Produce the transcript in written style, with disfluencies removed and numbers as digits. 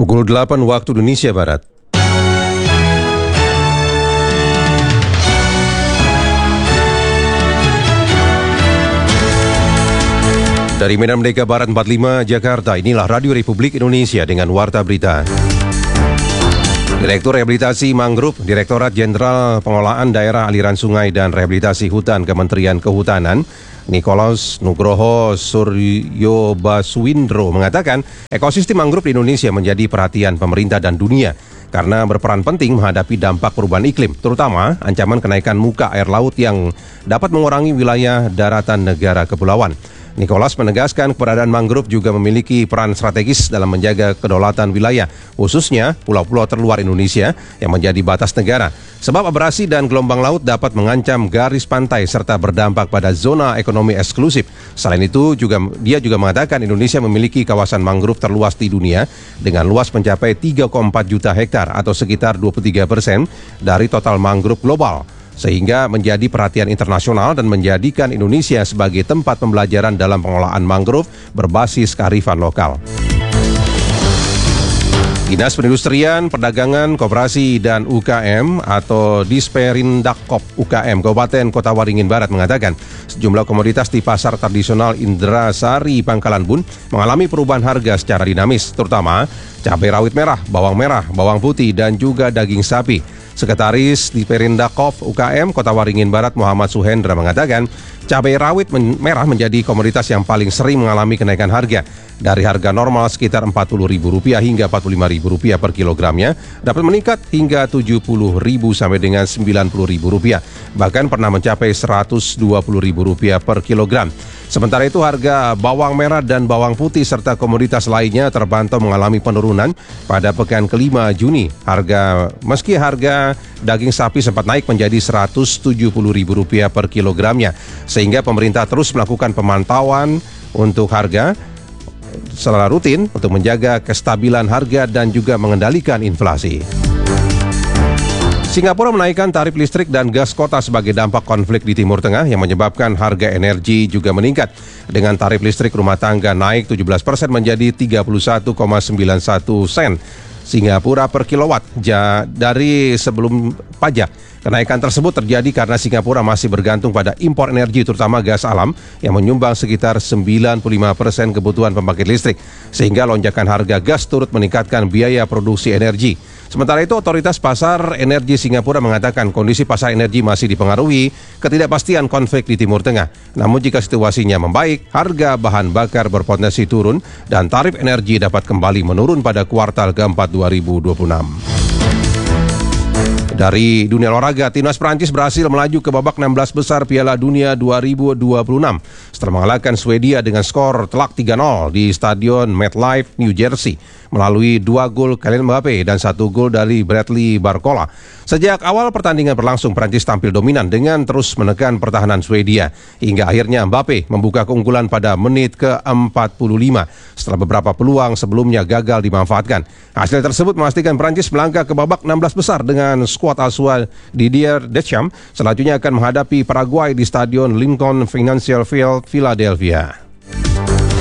Pukul 8 waktu Indonesia Barat. Dari Medan Merdeka Barat 45 Jakarta, inilah Radio Republik Indonesia dengan Warta Berita. Direktur Rehabilitasi Mangrove, Direktorat Jenderal Pengelolaan Daerah Aliran Sungai dan Rehabilitasi Hutan Kementerian Kehutanan, Nikolaus Nugroho Suryobaswindro mengatakan ekosistem mangrove di Indonesia menjadi perhatian pemerintah dan dunia karena berperan penting menghadapi dampak perubahan iklim, terutama ancaman kenaikan muka air laut yang dapat mengurangi wilayah daratan negara kepulauan. Nikolaus menegaskan keberadaan mangrove juga memiliki peran strategis dalam menjaga kedaulatan wilayah, khususnya pulau-pulau terluar Indonesia yang menjadi batas negara. Sebab abrasi dan gelombang laut dapat mengancam garis pantai serta berdampak pada zona ekonomi eksklusif. Selain itu, dia juga mengatakan Indonesia memiliki kawasan mangrove terluas di dunia dengan luas mencapai 3,4 juta hektar atau sekitar 23% dari total mangrove global, sehingga menjadi perhatian internasional dan menjadikan Indonesia sebagai tempat pembelajaran dalam pengelolaan mangrove berbasis kearifan lokal. Dinas Perindustrian, Perdagangan, Koperasi, dan UKM atau Disperindakop UKM Kabupaten Kota Waringin Barat mengatakan sejumlah komoditas di pasar tradisional Indrasari Pangkalan Bun mengalami perubahan harga secara dinamis, terutama cabai rawit merah, bawang putih, dan juga daging sapi. Sekretaris Disperindakop UKM Kota Waringin Barat Muhammad Suhendra mengatakan cabai rawit merah menjadi komoditas yang paling sering mengalami kenaikan harga. Dari harga normal sekitar Rp40.000 hingga Rp45.000 per kilogramnya dapat meningkat hingga Rp70.000 sampai dengan Rp90.000. Bahkan pernah mencapai Rp120.000 per kilogram. Sementara itu harga bawang merah dan bawang putih serta komoditas lainnya terpantau mengalami penurunan pada pekan kelima Juni. Meski harga daging sapi sempat naik menjadi Rp170.000 per kilogramnya, sehingga pemerintah terus melakukan pemantauan untuk harga secara rutin untuk menjaga kestabilan harga dan juga mengendalikan inflasi. Singapura menaikkan tarif listrik dan gas kota sebagai dampak konflik di Timur Tengah yang menyebabkan harga energi juga meningkat. Dengan tarif listrik rumah tangga naik 17% menjadi 31,91 sen Singapura per kilowatt dari sebelum pajak. Kenaikan tersebut terjadi karena Singapura masih bergantung pada impor energi terutama gas alam yang menyumbang sekitar 95% kebutuhan pembangkit listrik, sehingga lonjakan harga gas turut meningkatkan biaya produksi energi. Sementara itu, Otoritas Pasar Energi Singapura mengatakan kondisi pasar energi masih dipengaruhi ketidakpastian konflik di Timur Tengah. Namun jika situasinya membaik, harga bahan bakar berpotensi turun dan tarif energi dapat kembali menurun pada kuartal keempat 2026. Dari dunia olahraga, timnas Prancis berhasil melaju ke babak 16 besar Piala Dunia 2026 setelah mengalahkan Swedia dengan skor telak 3-0 di Stadion MetLife, New Jersey melalui 2 gol Kylian Mbappe dan 1 gol dari Bradley Barcola. Sejak awal pertandingan berlangsung, Prancis tampil dominan dengan terus menekan pertahanan Swedia hingga akhirnya Mbappe membuka keunggulan pada menit ke-45 setelah beberapa peluang sebelumnya gagal dimanfaatkan. Hasil tersebut memastikan Prancis melangkah ke babak 16 besar dengan skuad asuhan Didier Deschamps selanjutnya akan menghadapi Paraguay di Stadion Lincoln Financial Field, Philadelphia.